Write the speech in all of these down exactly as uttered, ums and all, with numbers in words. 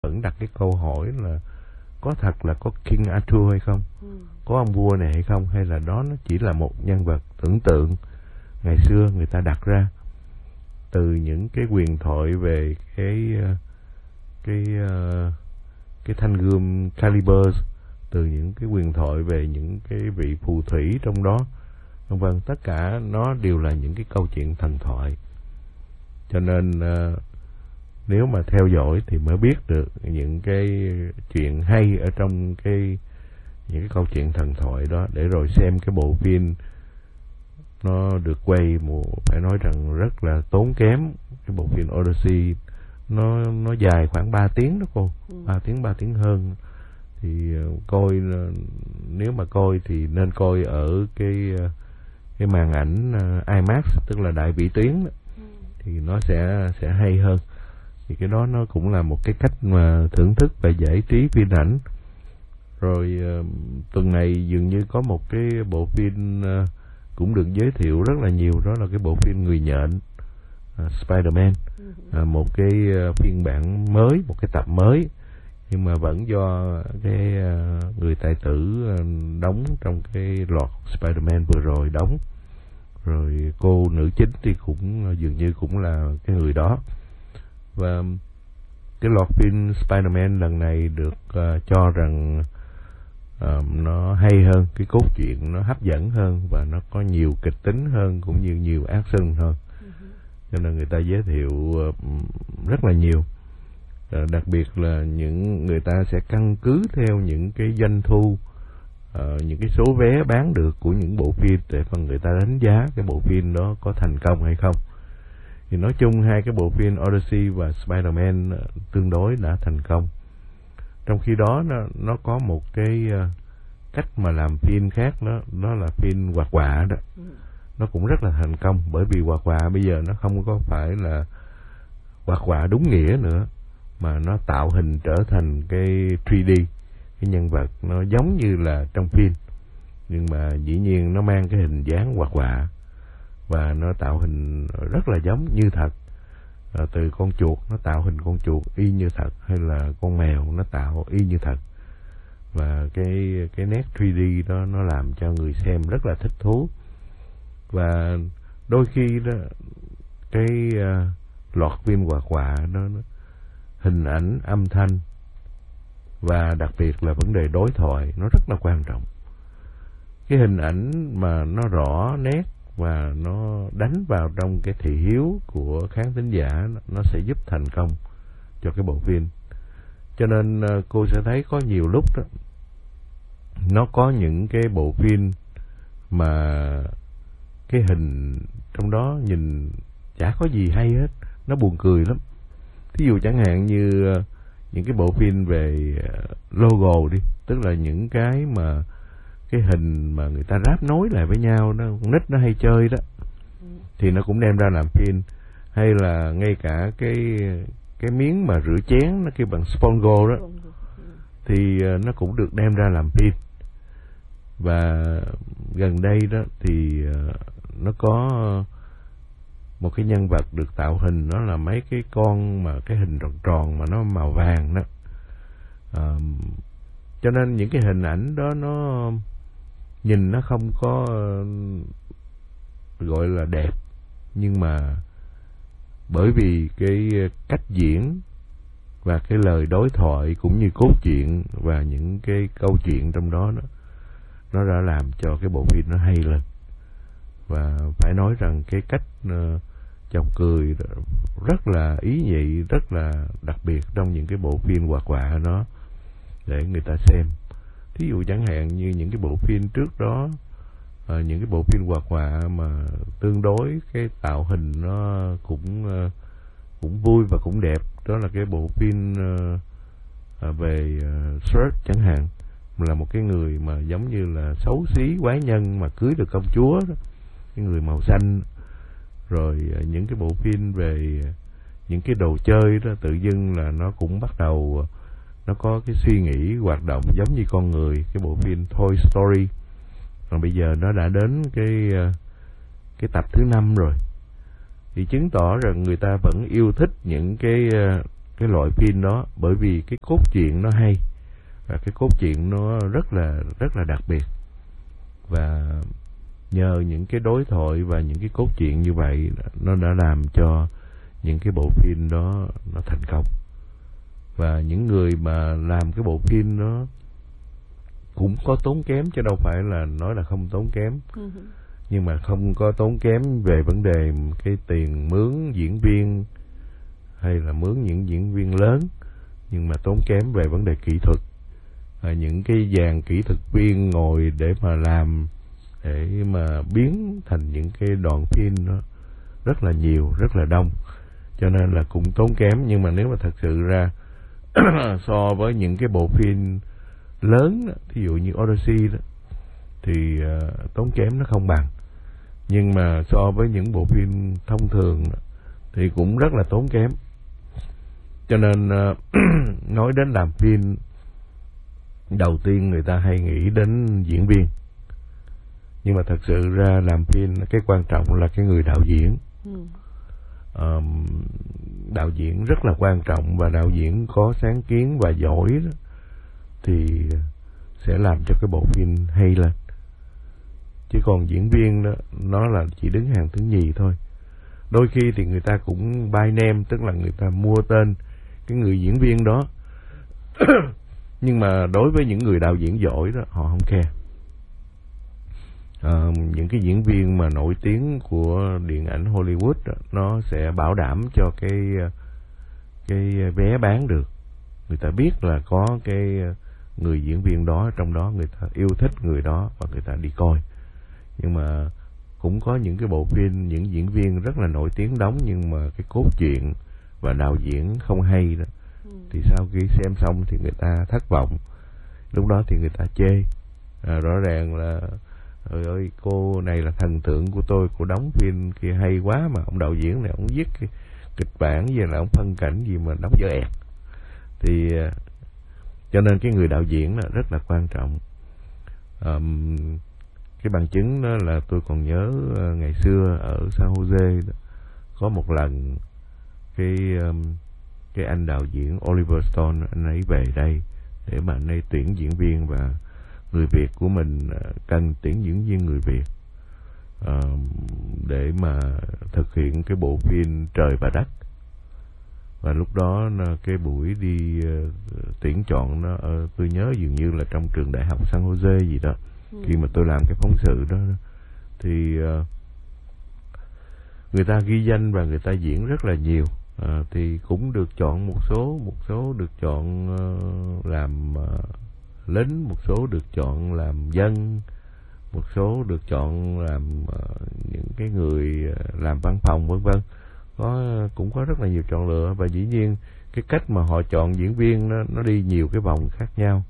vẫn đặt cái câu hỏi là có thật là có King Arthur hay không, ừ. có ông vua này hay không, hay là đó nó chỉ là một nhân vật tưởng tượng ngày xưa người ta đặt ra từ những cái huyền thoại về cái cái cái thanh gươm Calibur, từ những cái huyền thoại về những cái vị phù thủy trong đó, vân vân, tất cả nó đều là những cái câu chuyện thần thoại. Cho nên uh, nếu mà theo dõi thì mới biết được những cái chuyện hay ở trong cái những cái câu chuyện thần thoại đó, để rồi xem cái bộ phim nó được quay một phải nói rằng rất là tốn kém. Cái bộ phim Odyssey nó nó dài khoảng ba tiếng đó cô, ba tiếng ba tiếng hơn. Thì coi, nếu mà coi thì nên coi ở cái cái màn ảnh IMAX, tức là đại vĩ tuyến đó, thì nó sẽ sẽ hay hơn. Thì cái đó nó cũng là một cái cách mà thưởng thức và giải trí phim ảnh. Rồi uh, tuần này dường như có một cái bộ phim uh, cũng được giới thiệu rất là nhiều, đó là cái bộ phim Người Nhện, uh, Spider-Man, uh, một cái uh, phiên bản mới, một cái tập mới, nhưng mà vẫn do cái uh, người tài tử uh, đóng trong cái loạt Spider-Man vừa rồi đóng. Rồi cô nữ chính thì cũng uh, dường như cũng là cái người đó. Và cái loạt phim Spider-Man lần này được uh, cho rằng uh, nó hay hơn, cái cốt truyện nó hấp dẫn hơn và nó có nhiều kịch tính hơn, cũng như nhiều action hơn. Cho nên người ta giới thiệu uh, rất là nhiều. Uh, đặc biệt là những người ta sẽ căn cứ theo những cái doanh thu, uh, những cái số vé bán được của những bộ phim để phần người ta đánh giá cái bộ phim đó có thành công hay không. Thì nói chung hai cái bộ phim Odyssey và Spider-Man tương đối đã thành công. Trong khi đó nó, nó có một cái uh, cách mà làm phim khác, đó, đó là phim hoạt họa đó. Nó cũng rất là thành công, bởi vì hoạt họa bây giờ nó không có phải là hoạt họa đúng nghĩa nữa, mà nó tạo hình trở thành cái ba D, cái nhân vật nó giống như là trong phim, nhưng mà dĩ nhiên nó mang cái hình dáng hoạt họa và nó tạo hình rất là giống như thật. À, từ con chuột nó tạo hình con chuột y như thật, hay là con mèo nó tạo y như thật. Và cái cái nét ba D đó nó làm cho người xem rất là thích thú. Và đôi khi đó cái uh, loạt phim hoạt họa đó, nó hình ảnh, âm thanh và đặc biệt là vấn đề đối thoại nó rất là quan trọng. Cái hình ảnh mà nó rõ nét và nó đánh vào trong cái thị hiếu của khán thính giả, nó sẽ giúp thành công cho cái bộ phim. Cho nên cô sẽ thấy có nhiều lúc đó, nó có những cái bộ phim mà cái hình trong đó nhìn chả có gì hay hết, nó buồn cười lắm. Thí dụ chẳng hạn như những cái bộ phim về logo đi, tức là những cái mà cái hình mà người ta ráp nối lại với nhau đó, con nít nó hay chơi đó, thì nó cũng đem ra làm phim. Hay là ngay cả cái cái miếng mà rửa chén nó kêu bằng spongo đó, thì nó cũng được đem ra làm phim. Và gần đây đó thì nó có một cái nhân vật được tạo hình, nó là mấy cái con mà cái hình tròn tròn mà nó màu vàng đó. À, cho nên những cái hình ảnh đó nó nhìn nó không có gọi là đẹp, nhưng mà bởi vì cái cách diễn và cái lời đối thoại cũng như cốt truyện và những cái câu chuyện trong đó, đó nó đã làm cho cái bộ phim nó hay lên. Và phải nói rằng cái cách uh, chọc cười rất là ý nhị, rất là đặc biệt trong những cái bộ phim hoạt họa đó để người ta xem. Thí dụ chẳng hạn như những cái bộ phim trước đó, uh, những cái bộ phim hoạt họa mà tương đối cái tạo hình nó cũng uh, cũng vui và cũng đẹp, đó là cái bộ phim uh, uh, về uh, Shrek chẳng hạn, là một cái người mà giống như là xấu xí quái nhân mà cưới được công chúa đó, cái người màu xanh. Rồi uh, những cái bộ phim về những cái đồ chơi đó, tự dưng là nó cũng bắt đầu nó có cái suy nghĩ hoạt động giống như con người. Cái bộ phim Toy Story, còn bây giờ nó đã đến cái cái tập thứ năm rồi, thì chứng tỏ rằng người ta vẫn yêu thích những cái cái loại phim đó, bởi vì cái cốt truyện nó hay và cái cốt truyện nó rất là rất là đặc biệt, và nhờ những cái đối thoại và những cái cốt truyện như vậy nó đã làm cho những cái bộ phim đó nó thành công. Và những người mà làm cái bộ phim đó cũng có tốn kém, chứ đâu phải là nói là không tốn kém. Uh-huh. Nhưng mà không có tốn kém về vấn đề cái tiền mướn diễn viên hay là mướn những diễn viên lớn, nhưng mà tốn kém về vấn đề kỹ thuật. À, những cái dàn kỹ thuật viên ngồi để mà làm, để mà biến thành những cái đoạn phim đó rất là nhiều, rất là đông, cho nên là cũng tốn kém. Nhưng mà nếu mà thật sự ra so với những cái bộ phim lớn đó, thí dụ như Odyssey đó, thì uh, tốn kém nó không bằng. Nhưng mà so với những bộ phim thông thường đó, thì cũng rất là tốn kém. Cho nên uh, nói đến làm phim, đầu tiên người ta hay nghĩ đến diễn viên, nhưng mà thật sự ra làm phim cái quan trọng là cái người đạo diễn. Ừ. Um, đạo diễn rất là quan trọng, và đạo diễn có sáng kiến và giỏi đó, thì sẽ làm cho cái bộ phim hay lên. Chứ còn diễn viên đó, nó là chỉ đứng hàng thứ nhì thôi. Đôi khi thì người ta cũng buy name, tức là người ta mua tên cái người diễn viên đó. Nhưng mà đối với những người đạo diễn giỏi đó, họ không care. À, những cái diễn viên mà nổi tiếng của điện ảnh Hollywood đó, nó sẽ bảo đảm cho cái cái vé bán được. Người ta biết là có cái người diễn viên đó, trong đó người ta yêu thích người đó và người ta đi coi. Nhưng mà cũng có những cái bộ phim, những diễn viên rất là nổi tiếng đóng, nhưng mà cái cốt truyện và đạo diễn không hay đó, thì sau khi xem xong thì người ta thất vọng. Lúc đó thì người ta chê. À, rõ ràng là trời ơi, cô này là thần tượng của tôi, cô đóng phim kia hay quá, mà ông đạo diễn này ông viết cái kịch bản gì là ông phân cảnh gì mà đóng dở ẹt. Thì cho nên cái người đạo diễn là rất là quan trọng. Um, cái bằng chứng đó là tôi còn nhớ uh, ngày xưa ở San Jose đó, có một lần cái um, cái anh đạo diễn Oliver Stone, anh ấy về đây để mà anh ấy tuyển diễn viên, và người Việt của mình cần tuyển diễn viên người Việt uh, để mà thực hiện cái bộ phim Trời và Đất. Và lúc đó cái buổi đi uh, tuyển chọn nó uh, tôi nhớ dường như là trong trường đại học San Jose gì đó. Ừ. Khi mà tôi làm cái phóng sự đó thì uh, người ta ghi danh và người ta diễn rất là nhiều. À, thì cũng được chọn một số, một số được chọn uh, làm uh, lính, một số được chọn làm dân, một số được chọn làm uh, những cái người uh, làm văn phòng vân vân. Có cũng có rất là nhiều chọn lựa, và dĩ nhiên cái cách mà họ chọn diễn viên nó nó đi nhiều cái vòng khác nhau.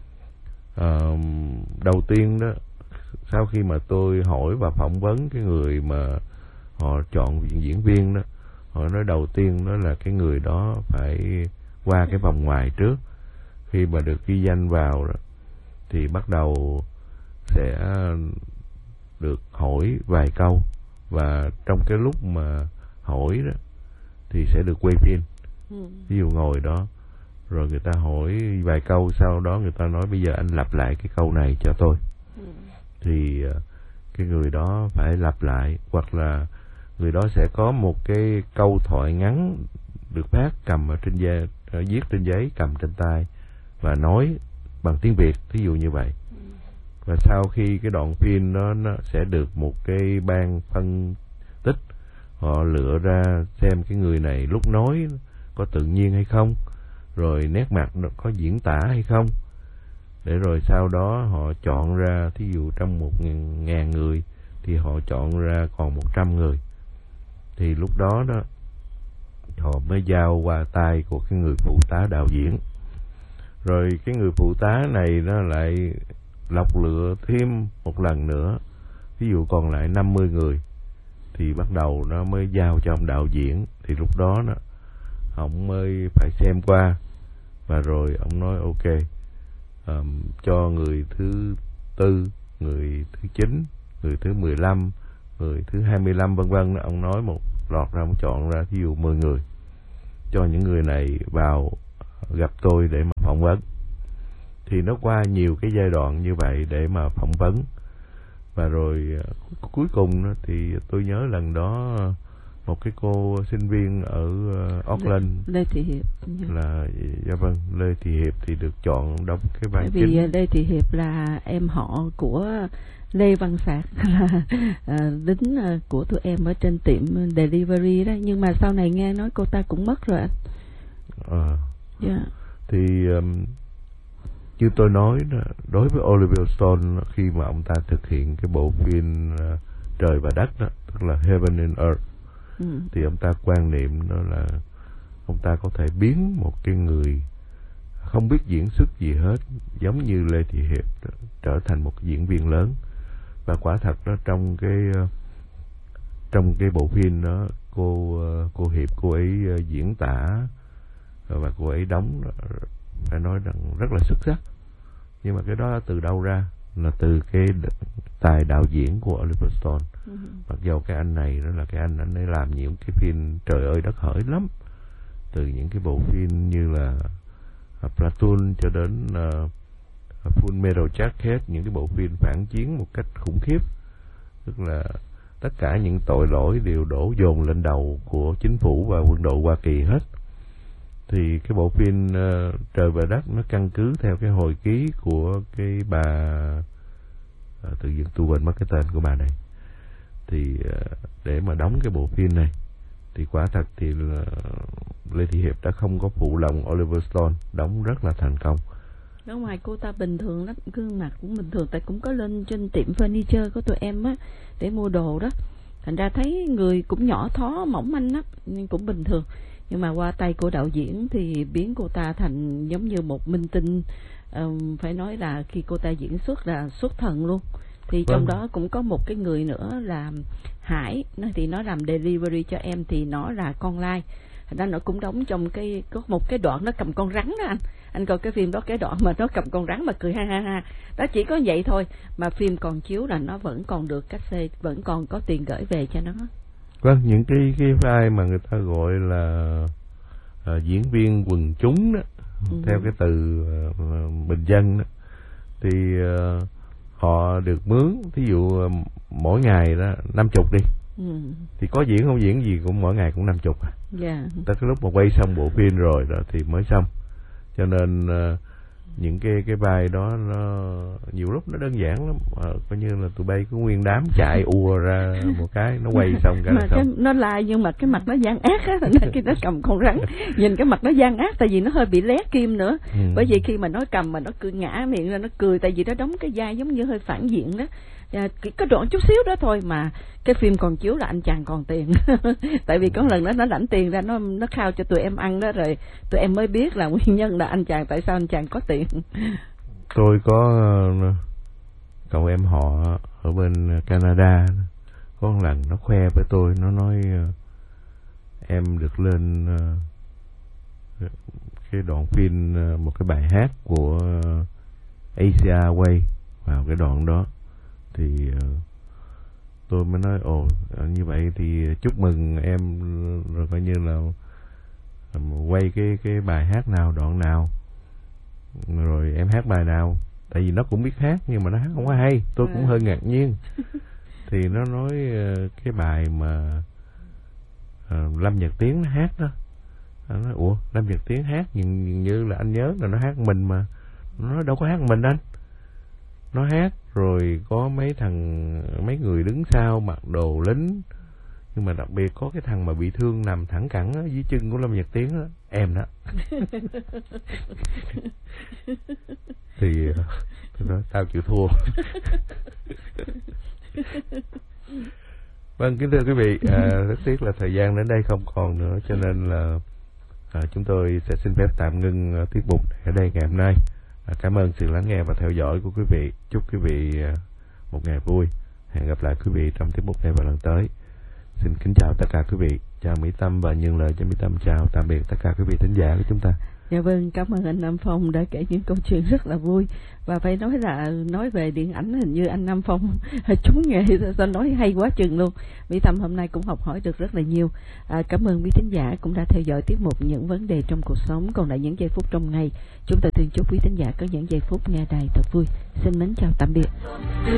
Uh, đầu tiên đó, sau khi mà tôi hỏi và phỏng vấn cái người mà họ chọn diễn viên đó, họ nói đầu tiên đó là cái người đó phải qua cái vòng ngoài trước. Khi mà được ghi danh vào đó, thì bắt đầu sẽ được hỏi vài câu, và trong cái lúc mà hỏi đó thì sẽ được quay phim. Ừ. Ví dụ ngồi đó rồi người ta hỏi vài câu, sau đó người ta nói bây giờ anh lặp lại cái câu này cho tôi. Ừ. Thì cái người đó phải lặp lại, hoặc là người đó sẽ có một cái câu thoại ngắn được phát cầm ở trên giấy, viết trên giấy, cầm trên tay và nói bằng tiếng Việt, thí dụ như vậy. Và sau khi cái đoạn phim đó nó sẽ được một cái ban phân tích, họ lựa ra xem cái người này lúc nói có tự nhiên hay không, rồi nét mặt nó có diễn tả hay không, để rồi sau đó họ chọn ra, thí dụ trong một ngàn người thì họ chọn ra còn một trăm người. Thì lúc đó đó họ mới giao qua tay của cái người phụ tá đạo diễn. Rồi cái người phụ tá này nó lại lọc lựa thêm một lần nữa, ví dụ còn lại năm mươi người, thì bắt đầu nó mới giao cho ông đạo diễn. Thì lúc đó đó ông mới phải xem qua, và rồi ông nói ok, um, cho người thứ tư, người thứ chín, người thứ mười lăm, người thứ hai mươi lăm vân vân. Ông nói một lọt ra, ông chọn ra ví dụ mười người, cho những người này vào gặp tôi để mà phỏng vấn. Thì nó qua nhiều cái giai đoạn như vậy để mà phỏng vấn. Và rồi cuối cùng đó, thì tôi nhớ lần đó một cái cô sinh viên ở Auckland, Lê Thị Hiệp là dạ vâng, Lê Thị Hiệp thì được chọn đóng cái vai chính. Vì Lê Thị Hiệp là em họ của Lê Văn Sạc, là à, lính à, của tụi em ở trên tiệm delivery đó, nhưng mà sau này nghe nói cô ta cũng mất rồi anh. À, yeah. Thì um, như tôi nói đó, đối với Oliver Stone, khi mà ông ta thực hiện cái bộ phim uh, Trời và Đất đó, tức là Heaven and Earth, ừ. thì ông ta quan niệm đó là ông ta có thể biến một cái người không biết diễn xuất gì hết, giống như Lê Thị Hiệp đó, trở thành một diễn viên lớn. Và quả thật đó, trong cái uh, trong cái bộ phim đó, cô uh, cô Hiệp cô ấy uh, diễn tả và cô ấy đóng, phải nói rằng rất là xuất sắc. Nhưng mà cái đó từ đâu ra? Là từ cái tài đạo diễn của Oliver Stone. Uh-huh. Mặc dù cái anh này đó là cái anh anh ấy làm những cái phim trời ơi đất hỡi lắm, từ những cái bộ phim như là uh, Platoon cho đến uh, Full Metal Jacket, những cái bộ phim phản chiến một cách khủng khiếp. Tức là tất cả những tội lỗi đều đổ dồn lên đầu của chính phủ và quân đội Hoa Kỳ hết. Thì cái bộ phim uh, Trời và Đất nó căn cứ theo cái hồi ký của cái bà uh, tự nhiên tôi quên mất cái tên của bà này. Thì uh, để mà đóng cái bộ phim này thì quả thật thì uh, Lê Thị Hiệp đã không có phụ lòng Oliver Stone, đóng rất là thành công. Ở ngoài cô ta bình thường lắm, gương mặt cũng bình thường, tại cũng có lên trên tiệm furniture của tụi em á để mua đồ đó, thành ra thấy người cũng nhỏ thó mỏng manh lắm, nhưng cũng bình thường. Nhưng mà qua tay của đạo diễn thì biến cô ta thành giống như một minh tinh, um, phải nói là khi cô ta diễn xuất là xuất thần luôn. Thì vâng. Trong đó cũng có một cái người nữa là Hải, nó thì nó làm delivery cho em, thì nó là con lai, thành ra nó cũng đóng trong cái có một cái đoạn nó cầm con rắn đó anh. Anh coi cái phim đó, cái đoạn mà nó cầm con rắn mà cười ha ha ha. Đó chỉ có vậy thôi, mà phim còn chiếu là nó vẫn còn được cách xê, vẫn còn có tiền gửi về cho nó. Vâng, những cái cái vai mà người ta gọi là uh, diễn viên quần chúng đó, ừ. theo cái từ uh, bình dân đó, thì uh, họ được mướn, thí dụ uh, mỗi ngày đó năm chục đi, ừ. thì có diễn không diễn gì cũng mỗi ngày cũng năm chục à. Yeah. Tới cái lúc mà quay xong bộ phim rồi đó thì mới xong. Cho nên uh, những cái cái vai đó nó nhiều lúc nó đơn giản lắm, à, coi như là tụi bay có nguyên đám chạy ùa ra một cái nó quay xong cái mà là cái, xong. Nó lai nhưng mà cái mặt nó gian ác á, khi nó cầm con rắn nhìn cái mặt nó gian ác, tại vì nó hơi bị lé kim nữa. Ừ. Bởi vì khi mà nó cầm mà nó cười ngã miệng ra nó cười, tại vì nó đóng cái vai giống như hơi phản diện đó. À, cái đoạn chút xíu đó thôi mà cái phim còn chiếu là anh chàng còn tiền. Tại vì có lần đó nó lãnh tiền ra, nó nó khao cho tụi em ăn đó, rồi tụi em mới biết là nguyên nhân là anh chàng, tại sao anh chàng có tiền. Tôi có cậu em họ ở bên Canada, có một lần nó khoe với tôi, nó nói em được lên cái đoạn phim, một cái bài hát của Asia Way vào cái đoạn đó. Thì uh, tôi mới nói ồ như vậy thì chúc mừng em, rồi coi như là um, quay cái cái bài hát nào, đoạn nào, rồi em hát bài nào. Tại vì nó cũng biết hát nhưng mà nó hát không có hay, tôi cũng hơi ngạc nhiên. Thì nó nói uh, cái bài mà uh, Lâm Nhật Tiến nó hát đó. Nó nói ủa Lâm Nhật Tiến hát nhưng như là anh nhớ là nó hát mình mà. Nó nói đâu có hát mình anh. Nó hát rồi có mấy thằng, mấy người đứng sau mặc đồ lính, nhưng mà đặc biệt có cái thằng mà bị thương nằm thẳng cẳng á, dưới chân của Lâm Nhật Tiến đó, em đó. Thì tôi nói tao chịu thua. Vâng, kính thưa quý vị, à, rất tiếc là thời gian đến đây không còn nữa, cho nên là à, chúng tôi sẽ xin phép tạm ngưng uh, tiết mục ở đây ngày hôm nay. À, cảm ơn sự lắng nghe và theo dõi của quý vị. Chúc quý vị uh, một ngày vui. Hẹn gặp lại quý vị trong tiết mục này vào lần tới. Xin kính chào tất cả quý vị. Chào Mỹ Tâm và Nhân Lợi cho Mỹ Tâm chào tạm biệt tất cả quý vị thính giả của chúng ta. Dạ vâng, cảm ơn anh Nam Phong đã kể những câu chuyện rất là vui. Và phải nói là nói về điện ảnh hình như anh Nam Phong trúng nghề, sao nói hay quá chừng luôn. Mỹ Tâm hôm nay cũng học hỏi được rất là nhiều. À, cảm ơn quý thính giả cũng đã theo dõi tiết mục Những Vấn Đề Trong Cuộc Sống. Còn lại những giây phút trong ngày, chúng tôi thường chúc quý thính giả có những giây phút nghe đài thật vui. Xin mến chào tạm biệt.